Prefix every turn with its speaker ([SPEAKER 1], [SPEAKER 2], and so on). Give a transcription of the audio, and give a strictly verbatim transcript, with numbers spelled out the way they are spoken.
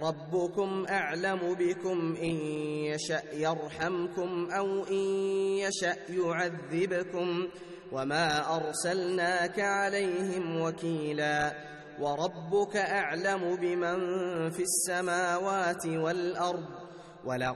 [SPEAKER 1] ربكم أعلم بكم إن يشأ يرحمكم أو إن يشأ يعذبكم وما أرسلناك عليهم وكيلا وربك أعلم بمن في السماوات والأرض